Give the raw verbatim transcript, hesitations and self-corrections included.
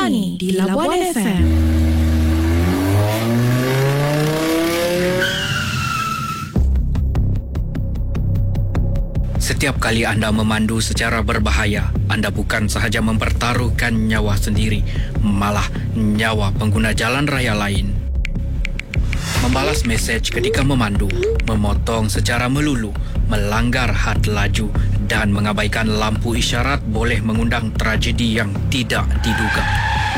Money di Labuan F M. Setiap kali anda memandu secara berbahaya, anda bukan sahaja mempertaruhkan nyawa sendiri, malah nyawa pengguna jalan raya lain. Membalas mesej ketika memandu, memotong secara melulu, melanggar had laju dan mengabaikan lampu isyarat boleh mengundang tragedi yang tidak diduga.